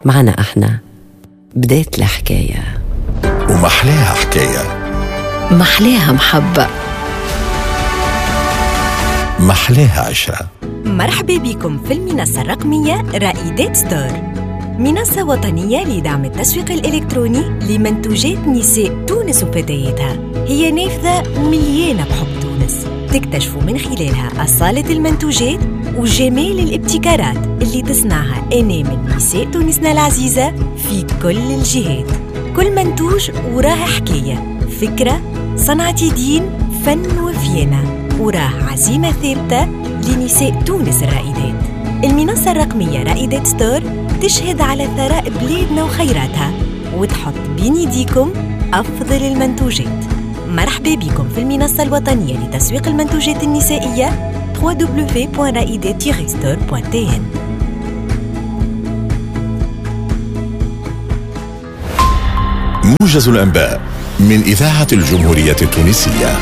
معنا احنا بداية الحكاية، ومحلاها حكاية، محلاها محبة، محلاها عشرة. مرحبا بكم في المنصة الرقمية رائدات ستور، منصة وطنية لدعم التسويق الإلكتروني لمنتوجات نساء تونس وفتياتها. هي نافذة مليانة بحب تونس، تكتشفوا من خلالها أصالة المنتوجات وجمال الابتكارات اللي تصنعها أنامل نساء تونسنا العزيزة في كل الجهات. كل منتوج وراه حكاية، فكرة، صنعة يدين، فن وفيانة، وراه عزيمة ثابتة لنساء تونس الرائدات. المنصة الرقمية رائدات ستور تشهد على ثراء بلادنا وخيراتها، وتحط بين يديكم أفضل المنتوجات. مرحبا بكم في المنصة الوطنية لتسويق المنتوجات النسائية www.raidet-store.tn. موجز الأنباء من إذاعة الجمهورية التونسية.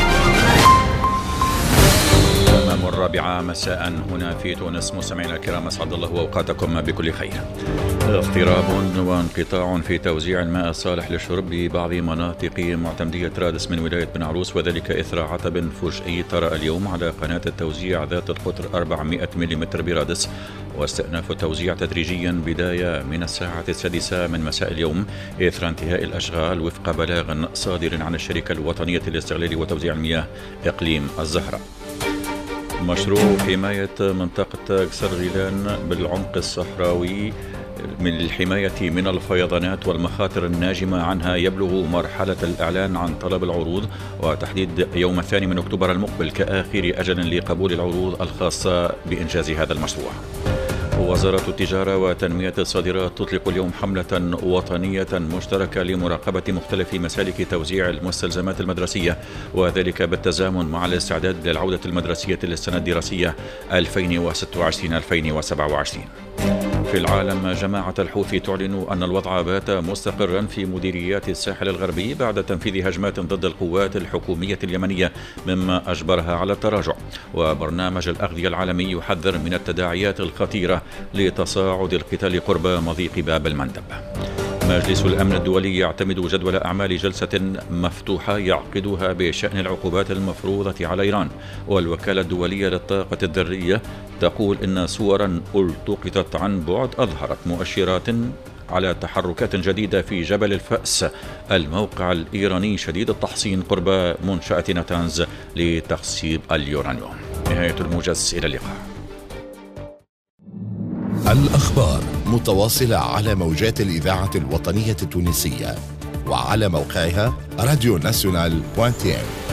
الرابعة مساء هنا في تونس. مستمعينا الكرام، أسعد الله أوقاتكم بكل خير. اضطراب وانقطاع في توزيع الماء الصالح للشرب ببعض مناطق معتمدية رادس من ولاية بن عروس، وذلك إثر عتب فجئي طرأ اليوم على قناة التوزيع ذات القطر 400 ملم برادس، واستئناف التوزيع تدريجيا بداية من الساعة 6 من مساء اليوم إثر انتهاء الأشغال وفق بلاغ صادر عن الشركة الوطنية لاستغلال وتوزيع المياه إقليم الزهرة. مشروع حماية منطقة قصر غيلان بالعمق الصحراوي من الحماية من الفيضانات والمخاطر الناجمة عنها يبلغ مرحلة الإعلان عن طلب العروض، وتحديد يوم 2 من أكتوبر المقبل كآخر أجل لقبول العروض الخاصة بإنجاز هذا المشروع. وزارة التجارة وتنمية الصادرات تطلق اليوم حملة وطنية مشتركة لمراقبة مختلف مسالك توزيع المستلزمات المدرسية، وذلك بالتزامن مع الاستعداد للعودة المدرسية للسنة الدراسية 2026-2027. في العالم، جماعة الحوثي تعلن أن الوضع بات مستقرا في مديريات الساحل الغربي بعد تنفيذ هجمات ضد القوات الحكومية اليمنية مما أجبرها على التراجع. وبرنامج الأغذية العالمي يحذر من التداعيات الخطيرة لتصاعد القتال قرب مضيق باب المندب. مجلس الأمن الدولي يعتمد جدول أعمال جلسة مفتوحة يعقدها بشأن العقوبات المفروضة على إيران. والوكالة الدولية للطاقة الذرية تقول إن صورا التقطت عن بعد أظهرت مؤشرات على تحركات جديدة في جبل الفأس، الموقع الإيراني شديد التحصين قرب منشأة ناتانز لتخصيب اليورانيوم. نهاية الموجز، إلى اللقاء. الأخبار متواصلة على موجات الإذاعة الوطنية التونسية وعلى موقعها radionational.tn.